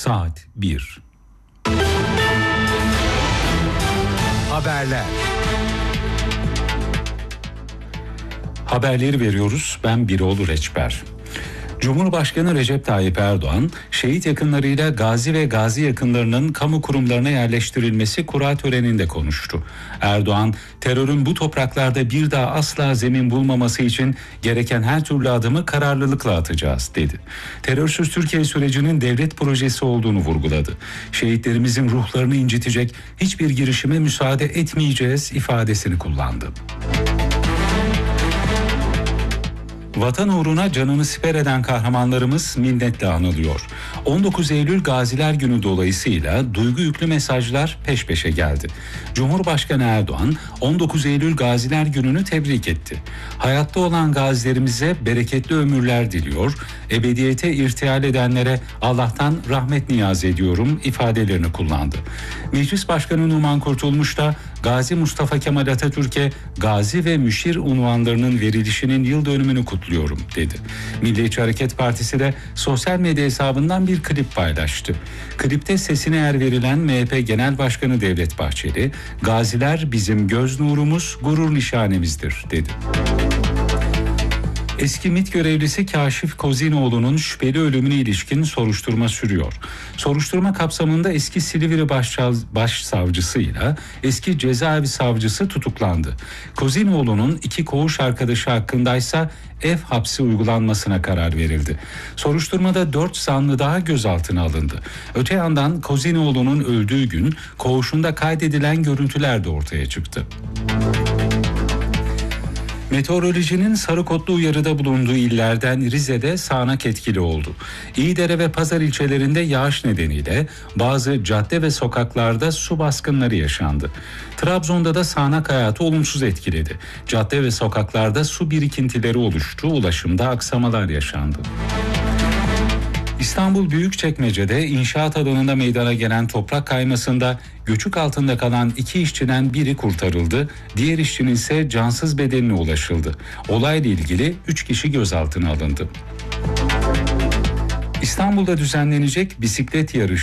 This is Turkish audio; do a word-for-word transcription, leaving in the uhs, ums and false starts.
Saat bir. Haberler. Haberleri veriyoruz. Ben Biroğlu Reçber. Cumhurbaşkanı Recep Tayyip Erdoğan, şehit yakınlarıyla gazi ve gazi yakınlarının kamu kurumlarına yerleştirilmesi kura töreninde konuştu. Erdoğan, terörün bu topraklarda bir daha asla zemin bulmaması için gereken her türlü adımı kararlılıkla atacağız dedi. Terörsüz Türkiye sürecinin devlet projesi olduğunu vurguladı. Şehitlerimizin ruhlarını incitecek hiçbir girişime müsaade etmeyeceğiz ifadesini kullandı. Vatan uğruna canını siper eden kahramanlarımız minnetle anılıyor. on dokuz Eylül Gaziler Günü dolayısıyla duygu yüklü mesajlar peş peşe geldi. Cumhurbaşkanı Erdoğan on dokuz Eylül Gaziler Günü'nü tebrik etti. Hayatta olan gazilerimize bereketli ömürler diliyor, ebediyete irtihal edenlere Allah'tan rahmet niyaz ediyorum ifadelerini kullandı. Meclis Başkanı Numan Kurtulmuş da Gazi Mustafa Kemal Atatürk'e gazi ve müşir unvanlarının verilişinin yıl dönümünü kutluyorum dedi. Milliyetçi Hareket Partisi de sosyal medya hesabından bir klip paylaştı. Klipte sesine yer verilen M H P Genel Başkanı Devlet Bahçeli, "Gaziler bizim göz nurumuz, gurur nişanemizdir" dedi. Eski MİT görevlisi Kaşif Kozinoğlu'nun şüpheli ölümüne ilişkin soruşturma sürüyor. Soruşturma kapsamında eski Silivri Başsavcısıyla eski cezaevi savcısı tutuklandı. Kozinoğlu'nun iki koğuş arkadaşı hakkındaysa ev hapsi uygulanmasına karar verildi. Soruşturmada dört zanlı daha gözaltına alındı. Öte yandan Kozinoğlu'nun öldüğü gün koğuşunda kaydedilen görüntüler de ortaya çıktı. Meteorolojinin sarı kodlu uyarıda bulunduğu illerden Rize'de sağanak etkili oldu. İyidere ve Pazar ilçelerinde yağış nedeniyle bazı cadde ve sokaklarda su baskınları yaşandı. Trabzon'da da sağanak hayatı olumsuz etkiledi. Cadde ve sokaklarda su birikintileri oluştu, ulaşımda aksamalar yaşandı. İstanbul Büyükçekmece'de inşaat alanında meydana gelen toprak kaymasında göçük altında kalan iki işçiden biri kurtarıldı, diğer işçinin ise cansız bedenine ulaşıldı. Olayla ilgili üç kişi gözaltına alındı. İstanbul'da düzenlenecek bisiklet yarışı